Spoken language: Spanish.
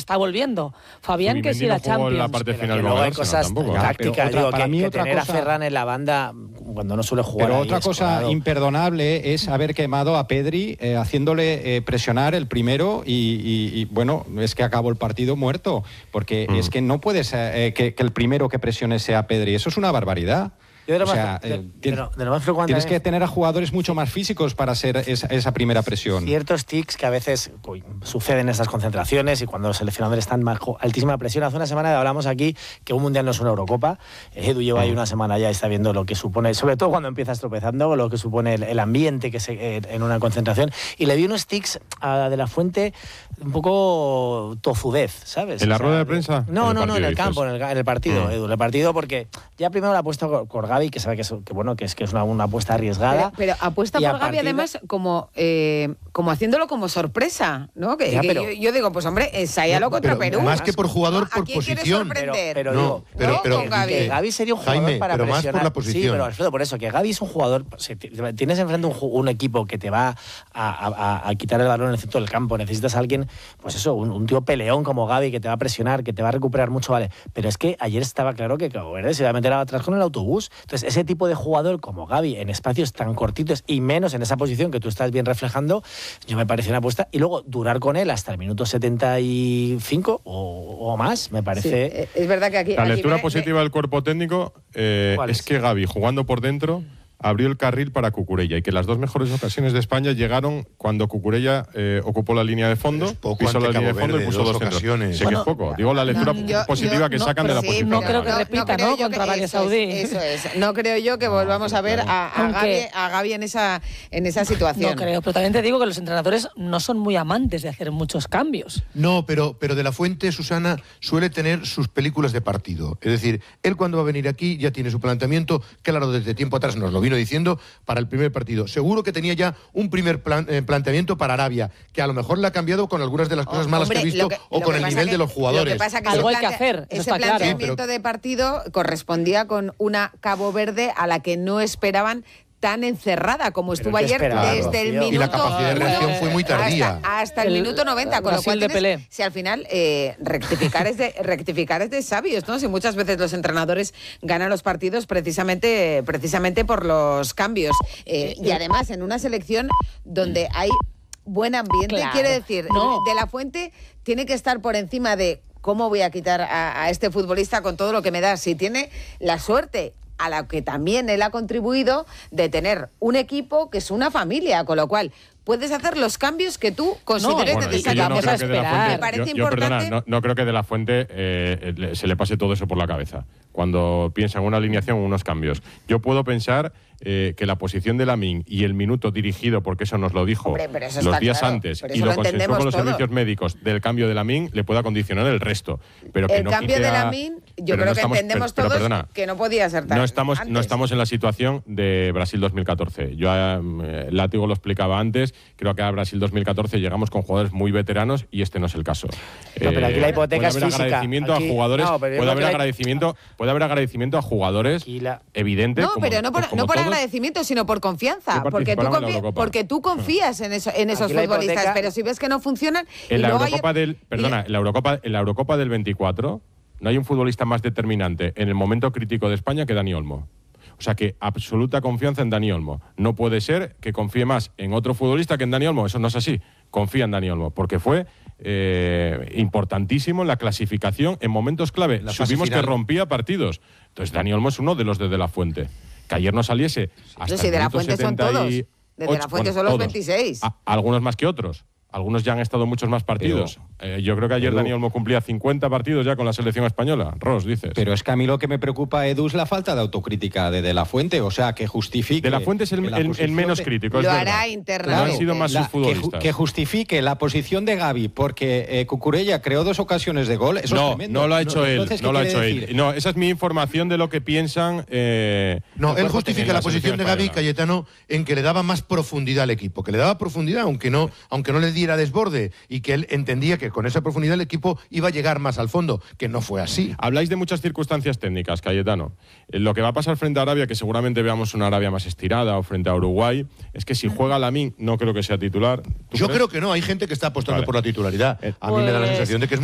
está volviendo. Fabián, que sí, la Champions. En la parte final luego hay cosas tácticas, que tener a Ferran en la banda cuando no suele jugar. Pero otra cosa imperdonable es haber quemado a Pedri haciéndole presionar el primero y bueno, es que acabó el partido muerto, porque es que no puedes que el primero que presione sea Pedri. Eso es una barbaridad. Tienes que tener a jugadores mucho más físicos para hacer esa primera presión. Ciertos tics que a veces suceden en estas concentraciones y cuando los seleccionadores están bajo altísima presión. Hace una semana hablamos aquí que un mundial no es una Eurocopa. Edu lleva ahí una semana ya y está viendo lo que supone, sobre todo cuando empiezas tropezando, lo que supone el ambiente en una concentración. Y le vi unos tics a De La Fuente un poco tofudez, ¿sabes? ¿En la rueda de prensa? No, en el campo, en el partido, Edu. En el partido, porque ya primero la ha puesto por Gavi, que sabe que es una apuesta arriesgada. Pero apuesta por Gavi, además, como haciéndolo como sorpresa, ¿no? Yo digo, pues hombre, ensáyalo contra Perú. Más que por jugador, por posición. Pero Gavi sería un jugador para pero presionar. Más por la posición. Sí, pero Alfredo, por eso, que Gavi es un jugador. Tienes enfrente un equipo que te va a quitar el balón en el centro del campo. Necesitas a alguien, pues eso, un tío peleón como Gavi que te va a presionar, que te va a recuperar mucho, vale. Pero es que ayer estaba claro que Cabo Verde se iba a meter atrás con el autobús. Entonces, ese tipo de jugador como Gavi en espacios tan cortitos y menos en esa posición que tú estás bien reflejando, yo me parece una apuesta. Y luego durar con él hasta el minuto 75 o más, me parece. Sí, es verdad que aquí. La lectura positiva del cuerpo técnico es que Gavi, jugando por dentro, abrió el carril para Cucurella y que las dos mejores ocasiones de España llegaron cuando Cucurella ocupó la línea de fondo, pisó la línea de fondo y puso dos ocasiones. Sé que es poco. Digo la lectura positiva que sacan de la posición. No creo que repita, ¿no? Contra Arabia Saudí. Eso es. No creo yo que volvamos a ver a Gavi en esa situación. No creo, pero también te digo que los entrenadores no son muy amantes de hacer muchos cambios. No, pero De La Fuente, Susana, suele tener sus películas de partido. Es decir, él cuando va a venir aquí ya tiene su planteamiento, claro, desde tiempo atrás nos lo vino diciendo para el primer partido. Seguro que tenía ya un primer planteamiento para Arabia, que a lo mejor le ha cambiado con algunas de las cosas malas que he visto o con el nivel de los jugadores. Lo que pasa que algo hay que hacer, ese planteamiento de partido correspondía con una Cabo Verde a la que no esperaban tan encerrada como estuvo ayer desde el minuto. Y la capacidad de reacción fue muy tardía. Hasta el minuto 90, con lo cual si al final rectificar es de sabios, ¿no? Si muchas veces los entrenadores ganan los partidos precisamente por los cambios. Y además en una selección donde hay buen ambiente, quiere decir, De La Fuente tiene que estar por encima de cómo voy a quitar a este futbolista con todo lo que me da. Si tiene la suerte, a la que también él ha contribuido, de tener un equipo que es una familia, con lo cual puedes hacer los cambios que tú consideres necesarios. Me parece importante. No creo que De La Fuente se le pase todo eso por la cabeza cuando piensa en una alineación o unos cambios. Yo puedo pensar que la posición de Lamine y el minuto dirigido, porque eso nos lo dijo los días antes y lo consensuó con los servicios médicos del cambio de Lamine, le pueda condicionar el resto. Pero que el cambio de Lamine, yo creo que entendemos todos que no podía ser tan no estamos en la situación de Brasil 2014. Yo Látigo lo explicaba antes. Creo que a Brasil 2014 llegamos con jugadores muy veteranos y este no es el caso. Pero aquí la hipoteca es física. Agradecimiento a jugadores, puede haber agradecimiento a jugadores evidente. No, pero no por agradecimiento, sino por confianza. Porque tú confías en esos futbolistas, pero si ves que no funcionan. En la Eurocopa del 24 no hay un futbolista más determinante en el momento crítico de España que Dani Olmo. O sea que absoluta confianza en Dani Olmo. No puede ser que confíe más en otro futbolista que en Dani Olmo. Eso no es así. Confía en Dani Olmo, porque fue importantísimo en la clasificación en momentos clave. Supimos que rompía partidos. Entonces Dani Olmo es uno de los de La Fuente. Que ayer no saliese hasta de La Fuente son todos. De La Fuente son los 26. Algunos más que otros. Algunos ya han estado muchos más partidos. Yo creo que ayer Dani Olmo cumplía 50 partidos ya con la selección española. Ross, dices. Pero es que a mí lo que me preocupa, Edu, es la falta de autocrítica de La Fuente. O sea, que justifique... De La Fuente es el menos crítico. Lo hará internamente. No han sido más sus futbolistas. Que justifique la posición de Gavi porque Cucurella creó 2 ocasiones de gol. Eso es tremendo. No lo ha hecho él. No lo ha hecho él. No, esa es mi información de lo que piensan. Él justifica la posición de Gavi, Cayetano, en que le daba más profundidad al equipo. Que le daba profundidad, aunque no le diera desborde, y que él entendía que con esa profundidad el equipo iba a llegar más al fondo, que no fue así. Habláis de muchas circunstancias técnicas, Cayetano. Lo que va a pasar frente a Arabia, que seguramente veamos una Arabia más estirada, o frente a Uruguay, es que si juega Lamine, no creo que sea titular. Yo creo que no, hay gente que está apostando por la titularidad. A mí me da la sensación de que es